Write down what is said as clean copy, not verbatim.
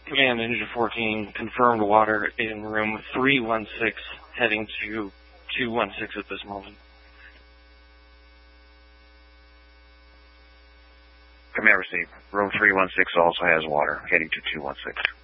Command Ninja 14, confirmed water in room 316, heading to 216 at this moment. Command received. Room 316 also has water, heading to 216.